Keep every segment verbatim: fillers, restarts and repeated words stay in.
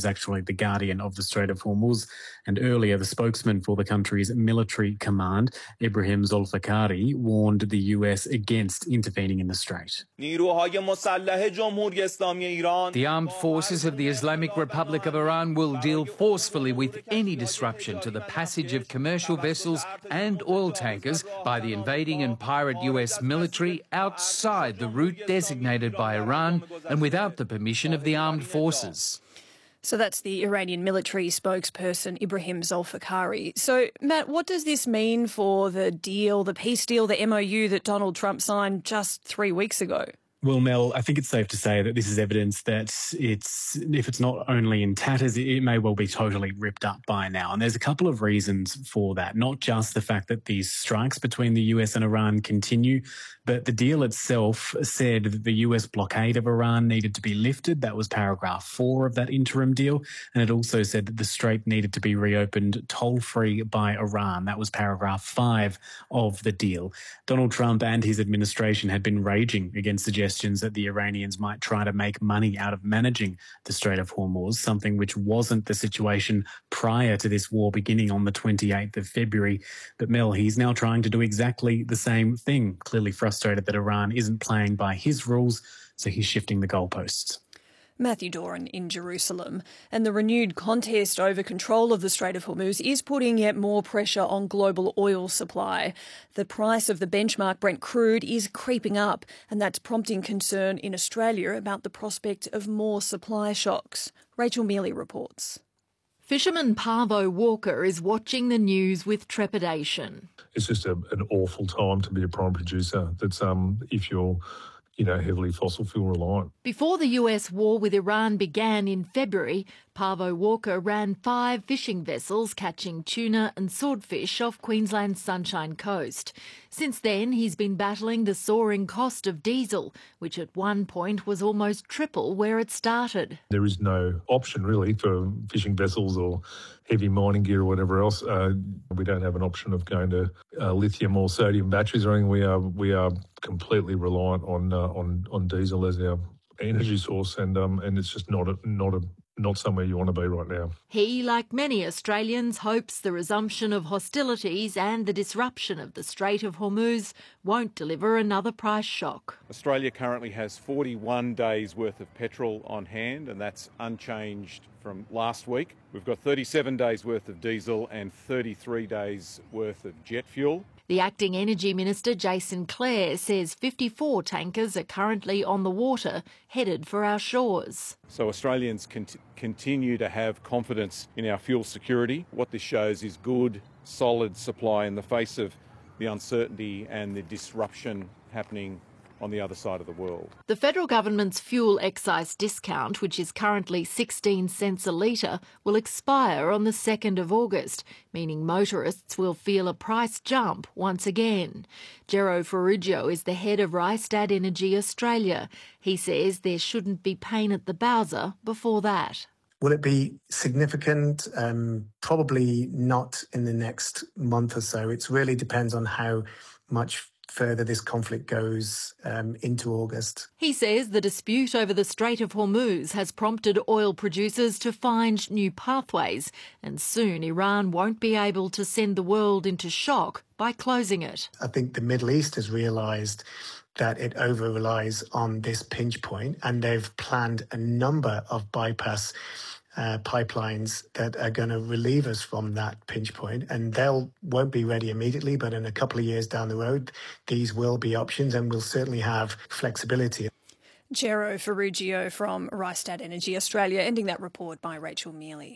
is actually the guardian of the Strait of Hormuz. And earlier, the spokesman for the country's military command, Ibrahim Zolfikari, warned the U S against intervening in the strait. The armed forces of the Islamic Republic of Iran will deal forcefully with any disruption to the passage of commercial vessels and oil tankers by the invading and pirate U S military outside the route designated by Iran and without the permission of the armed forces. So that's the Iranian military spokesperson, Ibrahim Zolfikari. So, Matt, what does this mean for the deal, the peace deal, the M O U that Donald Trump signed just three weeks ago? Well, Mel, I think it's safe to say that this is evidence that it's, if it's not only in tatters, it may well be totally ripped up by now. And there's a couple of reasons for that, not just the fact that these strikes between the U S and Iran continue, but the deal itself said that the U S blockade of Iran needed to be lifted. That was paragraph four of that interim deal. And it also said that the strait needed to be reopened toll-free by Iran. That was paragraph five of the deal. Donald Trump and his administration had been raging against suggestions that the Iranians might try to make money out of managing the Strait of Hormuz, something which wasn't the situation prior to this war beginning on the twenty-eighth of February. But Mel, he's now trying to do exactly the same thing, clearly frustrated that Iran isn't playing by his rules, so he's shifting the goalposts. Matthew Doran in Jerusalem. And the renewed contest over control of the Strait of Hormuz is putting yet more pressure on global oil supply. The price of the benchmark Brent crude is creeping up, and that's prompting concern in Australia about the prospect of more supply shocks. Rachel Mealy reports. Fisherman Parvo Walker is watching the news with trepidation. It's just a, an awful time to be a prime producer. That's um, if you're you know, heavily fossil fuel reliant. Before the U S war with Iran began in February, Parvo Walker ran five fishing vessels catching tuna and swordfish off Queensland's Sunshine Coast. Since then, he's been battling the soaring cost of diesel, which at one point was almost triple where it started. There is no option really for fishing vessels or heavy mining gear or whatever else. Uh, we don't have an option of going to uh, lithium or sodium batteries or anything. We are we are completely reliant on uh, on on diesel as our energy source, and um and it's just not a, not a not somewhere you want to be right now. He, like many Australians, hopes the resumption of hostilities and the disruption of the Strait of Hormuz won't deliver another price shock. Australia currently has forty-one days worth of petrol on hand, and that's unchanged from last week. We've got thirty-seven days worth of diesel and thirty-three days worth of jet fuel. The acting Energy Minister, Jason Clare, says fifty-four tankers are currently on the water, headed for our shores. So Australians can continue to have confidence in our fuel security. What this shows is good, solid supply in the face of the uncertainty and the disruption happening on the other side of the world. The federal government's fuel excise discount, which is currently sixteen cents a litre, will expire on the second of August, meaning motorists will feel a price jump once again. Gero Ferruggio is the head of Rystad Energy Australia. He says there shouldn't be pain at the bowser before that. Will it be significant? Um, probably not in the next month or so. It really depends on how much further this conflict goes um, into August. He says the dispute over the Strait of Hormuz has prompted oil producers to find new pathways, and soon Iran won't be able to send the world into shock by closing it. I think the Middle East has realised that it over-relies on this pinch point, and they've planned a number of bypass Uh, pipelines that are going to relieve us from that pinch point, and they'll won't be ready immediately, but in a couple of years down the road, these will be options, and we'll certainly have flexibility. Gero Ferruggio from Rystad Energy Australia, ending that report by Rachel Mealy.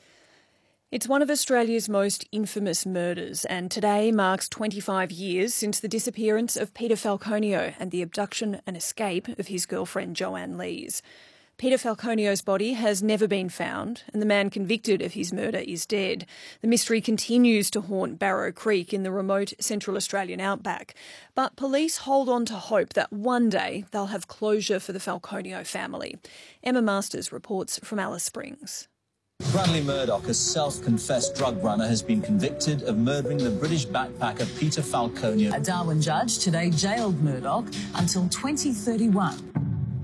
It's one of Australia's most infamous murders, and today marks twenty-five years since the disappearance of Peter Falconio and the abduction and escape of his girlfriend Joanne Lees. Peter Falconio's body has never been found, and the man convicted of his murder is dead. The mystery continues to haunt Barrow Creek in the remote Central Australian outback. But police hold on to hope that one day they'll have closure for the Falconio family. Emma Masters reports from Alice Springs. Bradley Murdoch, a self-confessed drug runner, has been convicted of murdering the British backpacker Peter Falconio. A Darwin judge today jailed Murdoch until twenty thirty-one.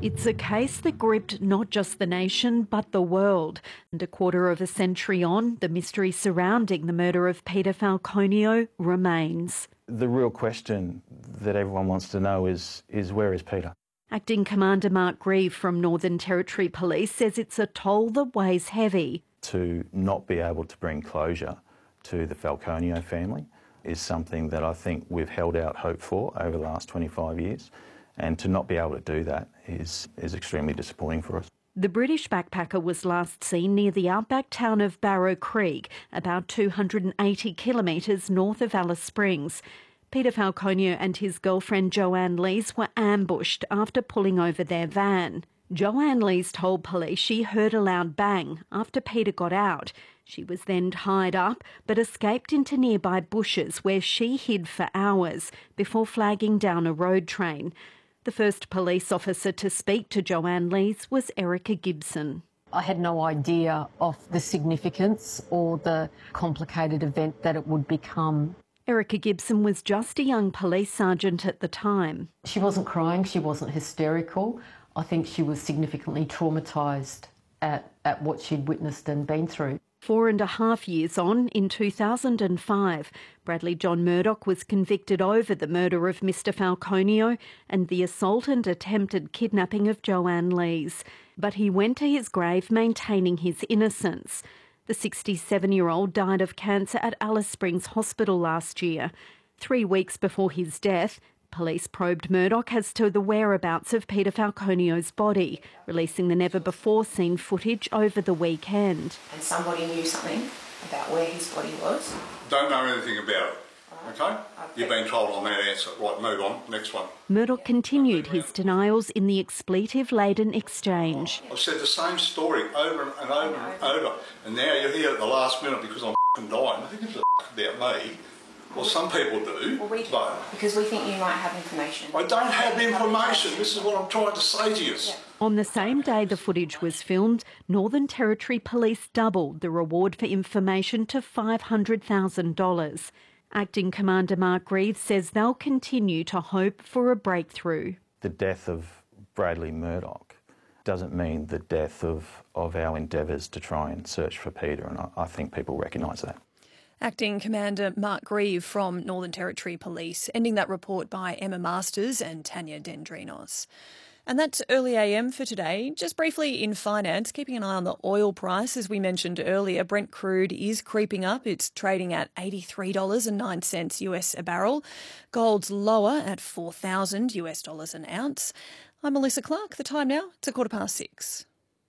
It's a case that gripped not just the nation but the world. And a quarter of a century on, the mystery surrounding the murder of Peter Falconio remains. The real question that everyone wants to know is, is where is Peter? Acting Commander Mark Grieve from Northern Territory Police says it's a toll that weighs heavy. To not be able to bring closure to the Falconio family is something that I think we've held out hope for over the last twenty-five years. And to not be able to do that is, is extremely disappointing for us. The British backpacker was last seen near the outback town of Barrow Creek, about two hundred eighty kilometres north of Alice Springs. Peter Falconio and his girlfriend Joanne Lees were ambushed after pulling over their van. Joanne Lees told police she heard a loud bang after Peter got out. She was then tied up but escaped into nearby bushes where she hid for hours before flagging down a road train. The first police officer to speak to Joanne Lees was Erica Gibson. I had no idea of the significance or the complicated event that it would become. Erica Gibson was just a young police sergeant at the time. She wasn't crying, she wasn't hysterical. I think she was significantly traumatised at, at what she'd witnessed and been through. Four and a half years on, in two thousand five, Bradley John Murdoch was convicted over the murder of Mister Falconio and the assault and attempted kidnapping of Joanne Lees. But he went to his grave maintaining his innocence. The sixty-seven-year-old died of cancer at Alice Springs Hospital last year. Three weeks before his death, police probed Murdoch as to the whereabouts of Peter Falconio's body, releasing the never-before-seen footage over the weekend. And somebody knew something about where his body was? Don't know anything about it, OK? okay. You've been told on that answer. Right, move on. Next one. Murdoch continued his denials in the expletive-laden exchange. I've said the same story over and over and over, and now you're here at the last minute because I'm f***ing dying. Who gives a f*** about me? Well, some people do, well, we, but... Because we think you might have information. I don't have information. This is what I'm trying to say to you. Yeah. On the same day the footage was filmed, Northern Territory Police doubled the reward for information to five hundred thousand dollars. Acting Commander Mark Grieve says they'll continue to hope for a breakthrough. The death of Bradley Murdoch doesn't mean the death of, of our endeavours to try and search for Peter, and I, I think people recognise that. Acting Commander Mark Grieve from Northern Territory Police, ending that report by Emma Masters and Tanya Dendrinos. And that's Early A M for today. Just briefly in finance, keeping an eye on the oil price. As we mentioned earlier, Brent crude is creeping up. It's trading at eighty-three dollars and nine cents U S a barrel. Gold's lower at four thousand U S dollars an ounce. I'm Melissa Clark. The time now, it's a quarter past six.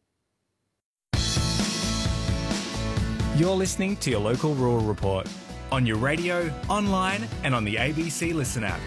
You're listening to your local rural report on your radio, online and on the A B C Listen app.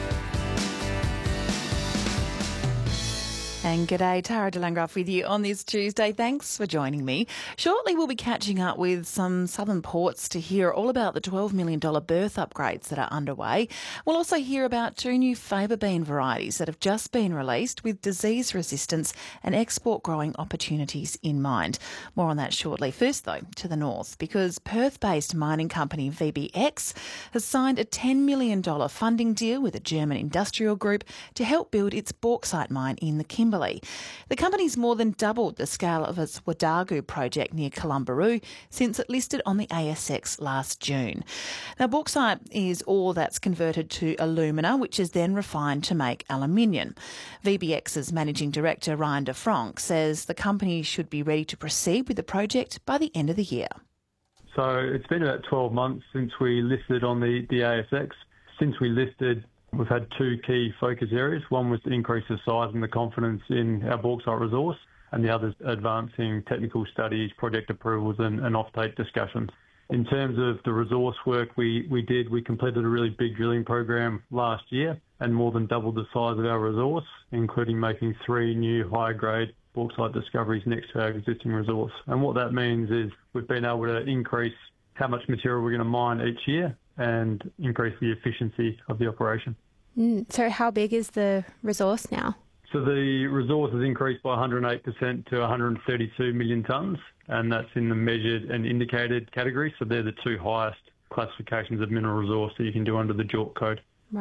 And g'day, Tara de Landgraf with you on this Tuesday. Thanks for joining me. Shortly we'll be catching up with some southern ports to hear all about the twelve million dollars berth upgrades that are underway. We'll also hear about two new faba bean varieties that have just been released with disease resistance and export growing opportunities in mind. More on that shortly. First though, to the north, because Perth-based mining company V B X has signed a ten million dollars funding deal with a German industrial group to help build its bauxite mine in the Kimberley. The company's more than doubled the scale of its Wadagu project near Columbaroo since it listed on the A S X last June. Now, bauxite is ore that's converted to alumina, which is then refined to make aluminium. V B X's managing director, Ryan de Franck, says the company should be ready to proceed with the project by the end of the year. So it's been about twelve months since we listed on the, the A S X. Since we listed, we've had two key focus areas. One was to increase the size and the confidence in our bauxite resource, and the other is advancing technical studies, project approvals and, and offtake discussions. In terms of the resource work we, we did, we completed a really big drilling program last year and more than doubled the size of our resource, including making three new high-grade bauxite discoveries next to our existing resource. And what that means is we've been able to increase how much material we're going to mine each year and increase the efficiency of the operation. Mm, so how big is the resource now? So the resource has increased by one hundred eight percent to one hundred thirty-two million tonnes, and that's in the measured and indicated category. So they're the two highest classifications of mineral resource that you can do under the JORC code. Right.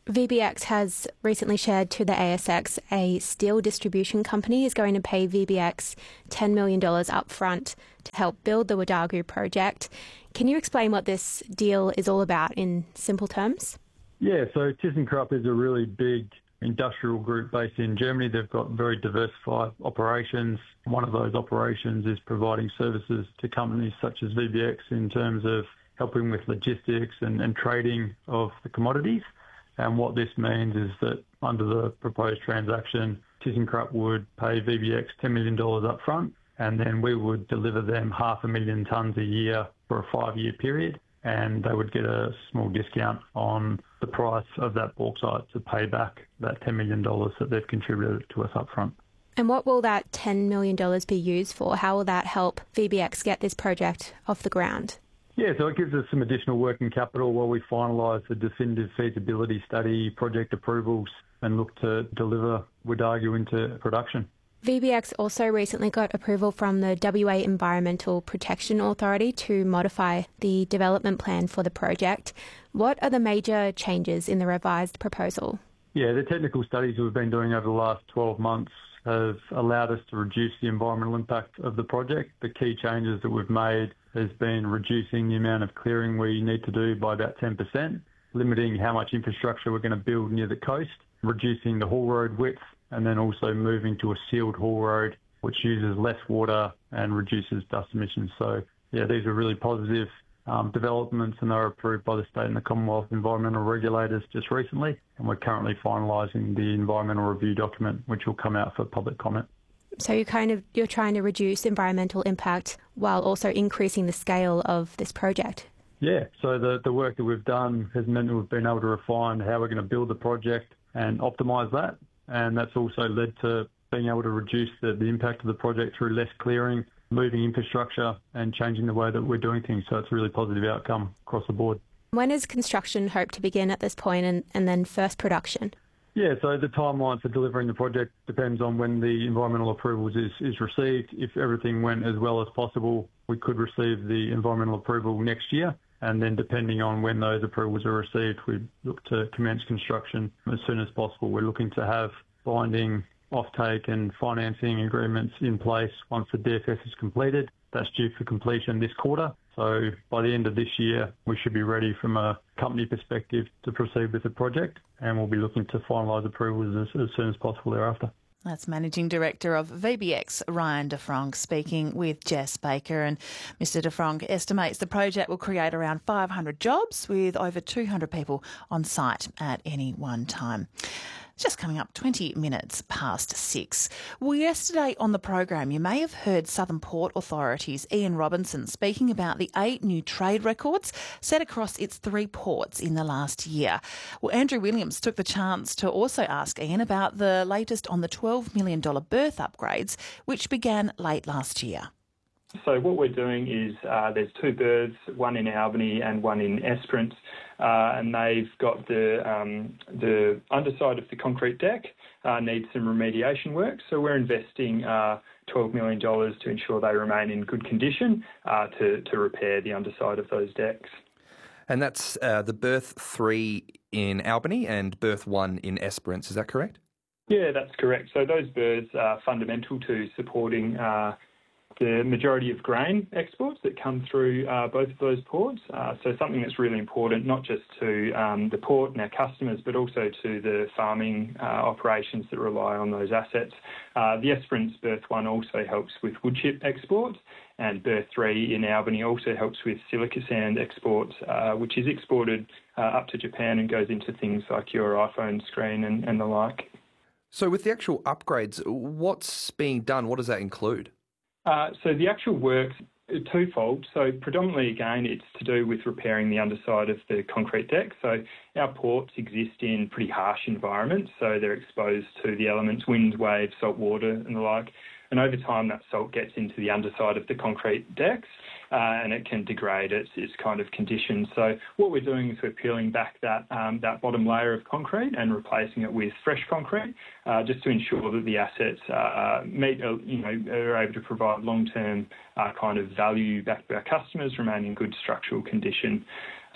V B X has recently shared to the A S X a steel distribution company is going to pay V B X ten million dollars upfront to help build the Wadagu project. Can you explain what this deal is all about in simple terms? Yeah, so ThyssenKrupp is a really big industrial group based in Germany. They've got very diversified operations. One of those operations is providing services to companies such as V B X in terms of helping with logistics and, and trading of the commodities. And what this means is that under the proposed transaction, ThyssenKrupp would pay V B X ten million dollars up front, and then we would deliver them half a million tonnes a year for a five-year period, and they would get a small discount on the price of that bauxite to pay back that ten million dollars that they've contributed to us up front. And what will that ten million dollars be used for? How will that help V B X get this project off the ground? Yeah, so it gives us some additional working capital while we finalise the definitive feasibility study, project approvals, and look to deliver Wadagu into production. V B X also recently got approval from the W A Environmental Protection Authority to modify the development plan for the project. What are the major changes in the revised proposal? Yeah, the technical studies we've been doing over the last twelve months have allowed us to reduce the environmental impact of the project. The key changes that we've made has been reducing the amount of clearing we need to do by about ten percent, limiting how much infrastructure we're going to build near the coast, reducing the haul road width, and then also moving to a sealed haul road, which uses less water and reduces dust emissions. So, yeah, these are really positive um, developments, and they were approved by the state and the Commonwealth environmental regulators just recently, and we're currently finalising the environmental review document, which will come out for public comment. So you're kind of you're trying to reduce environmental impact while also increasing the scale of this project. Yeah, so the, the work that we've done has meant that we've been able to refine how we're going to build the project and optimise that, and that's also led to being able to reduce the, the impact of the project through less clearing, moving infrastructure and changing the way that we're doing things. So it's a really positive outcome across the board. When is construction hoped to begin at this point and, and then first production? Yeah, so the timeline for delivering the project depends on when the environmental approvals is, is received. If everything went as well as possible, we could receive the environmental approval next year. And then depending on when those approvals are received, we look to commence construction as soon as possible. We're looking to have binding offtake and financing agreements in place once the D F S is completed. That's due for completion this quarter. So by the end of this year, we should be ready from a company perspective to proceed with the project, and we'll be looking to finalise approvals as, as soon as possible thereafter. That's Managing Director of V B X, Ryan de Franck, speaking with Jess Baker. And Mr de Franck estimates the project will create around five hundred jobs with over two hundred people on site at any one time. Just coming up twenty minutes past six. Well, yesterday on the program, you may have heard Southern Port Authority's Ian Robinson speaking about the eight new trade records set across its three ports in the last year. Well, Andrew Williams took the chance to also ask Ian about the latest on the twelve million dollars berth upgrades, which began late last year. So what we're doing is uh, there's two berths, one in Albany and one in Esperance, uh, and they've got the um, the underside of the concrete deck uh, needs some remediation work. So we're investing uh, twelve million dollars to ensure they remain in good condition uh, to, to repair the underside of those decks. And that's uh, the berth three in Albany and berth one in Esperance, is that correct? Yeah, that's correct. So those berths are fundamental to supporting uh, the majority of grain exports that come through uh, both of those ports. Uh, so something that's really important, not just to um, the port and our customers, but also to the farming uh, operations that rely on those assets. Uh, the Esperance berth one also helps with wood chip exports, and berth three in Albany also helps with silica sand exports, uh, which is exported uh, up to Japan and goes into things like your iPhone screen and, and the like. So with the actual upgrades, what's being done? What does that include? Uh, so the actual work's twofold. So predominantly, again, it's to do with repairing the underside of the concrete deck. So our ports exist in pretty harsh environments, so they're exposed to the elements, wind, waves, salt water and the like. And over time, that salt gets into the underside of the concrete decks uh, and it can degrade its, its kind of condition. So what we're doing is we're peeling back that um, that bottom layer of concrete and replacing it with fresh concrete uh, just to ensure that the assets uh, meet, uh, you know, are able to provide long-term uh, kind of value back to our customers, remain in good structural condition.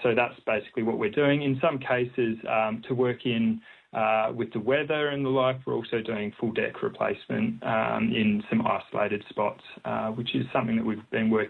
so that's basically what we're doing. In some cases, um, to work in uh, with the weather and the like, we're also doing full deck replacement um, in some isolated spots, uh, which is something that we've been working